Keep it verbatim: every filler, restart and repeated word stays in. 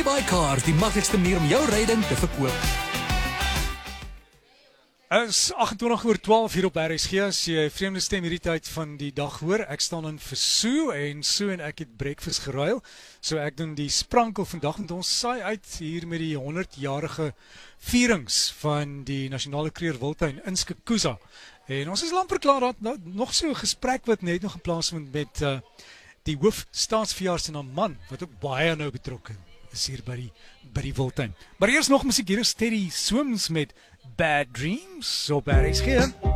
Rebuy Cars, die maklikste manier om jou ryding te verkoop. Is agentwintig oor twaalf hier op R S G, as jy vreemde stem hierdie tyd van die dag hoor. Ek staan in vir Sue en Sue en ek het breakfast geruil. So ek doen die sprankel vandag met ons saai uit hier met die honderdjarige vierings van die Nasionale Kruger Wildtuin in Skukuza. En ons is amper klaar, dat nou, nog so 'n gesprek wat net nog geplaasvind met uh, die hoof staatsveearts en 'n man wat ook baie nou betrokke is hier by die by die Wildtuin. Maar eers nog musiek, hier is Teddy Swims met Bad Dreams op R S G.